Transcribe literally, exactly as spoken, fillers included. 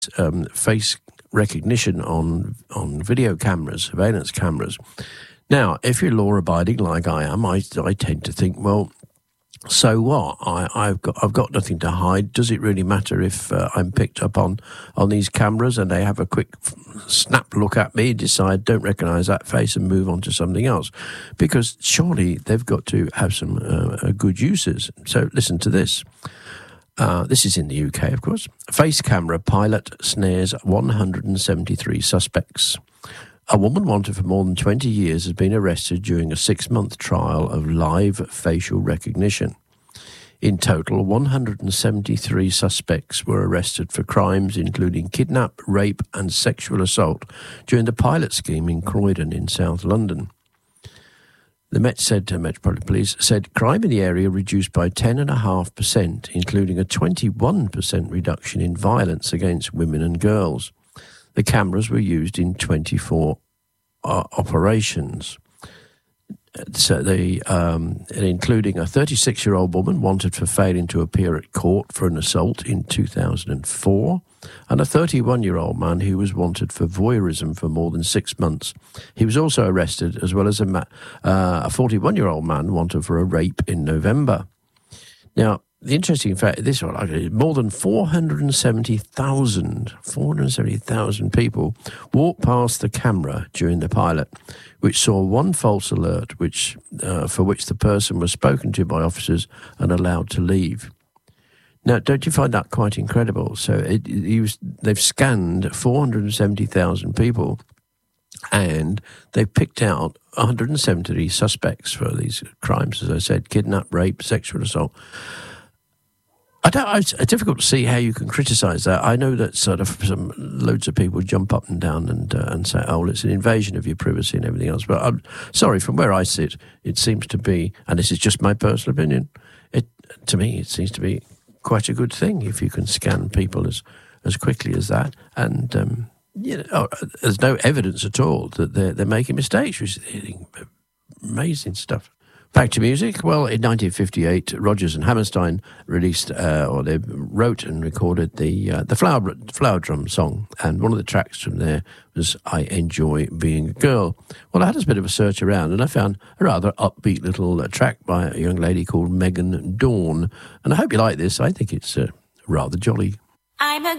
um, face recognition on on video cameras, surveillance cameras. Now, if you're law-abiding like I am, I, I tend to think, well, so what? I, I've got I've got nothing to hide. Does it really matter if uh, I'm picked up on, on these cameras and they have a quick snap look at me, decide, don't recognise that face and move on to something else? Because surely they've got to have some uh, good uses. So listen to this. Uh, this is in the U K, of course. Face camera pilot snares one hundred seventy-three suspects. A woman wanted for more than twenty years has been arrested during a six-month trial of live facial recognition. In total, one hundred seventy-three suspects were arrested for crimes including kidnap, rape and sexual assault during the pilot scheme in Croydon in South London. The Met said, uh, Metropolitan Police said crime in the area reduced by ten point five percent, including a twenty-one percent reduction in violence against women and girls. The cameras were used in twenty-four uh, operations. So they, um, including a thirty-six-year-old woman wanted for failing to appear at court for an assault in two thousand four, and a thirty-one-year-old man who was wanted for voyeurism for more than six months. He was also arrested, as well as a ma- uh, a forty-one-year-old man wanted for a rape in November. Now, the interesting fact, this one, more than four hundred seventy thousand, four hundred seventy thousand people walked past the camera during the pilot, which saw one false alert, which uh, for which the person was spoken to by officers and allowed to leave. Now, don't you find that quite incredible? So it, it was, they've scanned four hundred seventy thousand people, and they've picked out one hundred seventy suspects for these crimes, as I said, kidnap, rape, sexual assault. I don't, it's difficult to see how you can criticise that. I know that sort of some loads of people jump up and down and uh, and say, oh, well, it's an invasion of your privacy and everything else. But I'm sorry, from where I sit, it seems to be, and this is just my personal opinion, it to me, it seems to be quite a good thing if you can scan people as, as quickly as that. And, um, you know, oh, there's no evidence at all that they're, they're making mistakes, which is amazing stuff. Back to music. Well, in nineteen fifty-eight, Rodgers and Hammerstein released, uh, or they wrote and recorded the uh, the Flower Flower Drum song, and one of the tracks from there was "I Enjoy Being a Girl." Well, I had a bit of a search around, and I found a rather upbeat little uh, track by a young lady called Megan Dawn, and I hope you like this. I think it's uh, rather jolly. I'm a